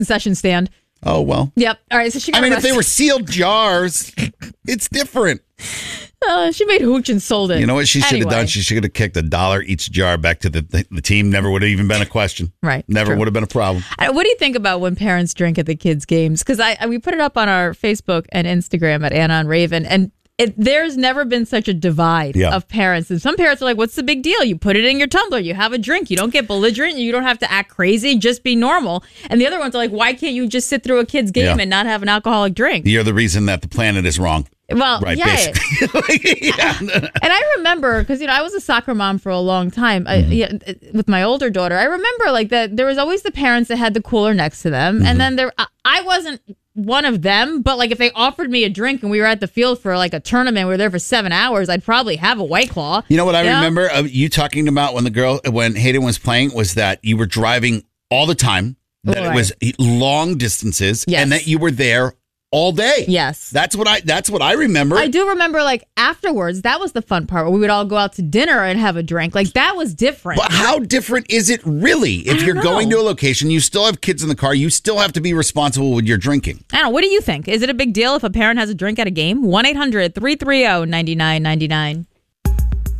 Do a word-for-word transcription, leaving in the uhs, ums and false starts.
concession stand. Oh, well. Yep. All right. So she got I mean, arrested. if they were sealed jars, it's different. Uh, she made hooch and sold it. You know what she should have Anyway. done? She should have kicked a dollar each jar back to the, the, the team. Never would have even been a question. Right. Never True. would have been a problem. I- What do you think about when parents drink at the kids' games? Because I, I we put it up on our Facebook and Instagram at Anna and Raven, and it, there's never been such a divide Yeah. of parents. And some parents are like, "What's the big deal? You put it in your tumbler, you have a drink, you don't get belligerent, you don't have to act crazy, just be normal." And the other ones are like, "Why can't you just sit through a kid's game Yeah. and not have an alcoholic drink?" You're the reason that the planet is wrong. Well, Right, yeah. basically. Yeah. And I remember, because, you know, I was a soccer mom for a long time I, Mm-hmm. yeah, with my older daughter. I remember, like, that there was always the parents that had the cooler next to them. Mm-hmm. And then there, I- I wasn't one of them, but, like, if they offered me a drink and we were at the field for, like, a tournament, we were there for seven hours, I'd probably have a White Claw. You know what I You know? remember of you talking about when the girl, when Hayden was playing, was that you were driving all the time, that Right. it was long distances, Yes. and that you were there all day. Yes. That's what I that's what I remember. I do remember, like, afterwards, that was the fun part where we would all go out to dinner and have a drink. Like, that was different. But how different is it really? If don't you're going know. to a location, you still have kids in the car, you still have to be responsible with your drinking. I don't know. What do you think? Is it a big deal if a parent has a drink at a game? one eight hundred three three zero nine nine nine nine